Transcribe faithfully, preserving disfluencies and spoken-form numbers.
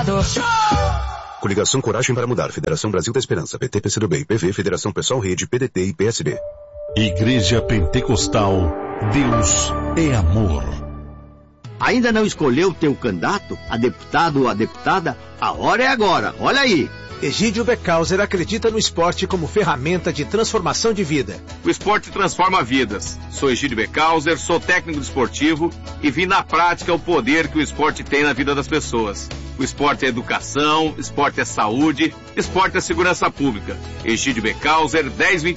Estado. Coligação Coragem para Mudar, Federação Brasil da Esperança, P T, P C do B, P V, Federação Pessoal Rede, P D T e P S B. Igreja Pentecostal, Deus é amor. Ainda não escolheu teu candidato, a deputado ou a deputada? A hora é agora, olha aí. Egídio Beckhauser acredita no esporte como ferramenta de transformação de vida. O esporte transforma vidas. Sou Egídio Beckhauser, sou técnico desportivo e vi na prática o poder que o esporte tem na vida das pessoas. O esporte é educação, esporte é saúde, esporte é segurança pública. Egídio Beckhauser, dez vinte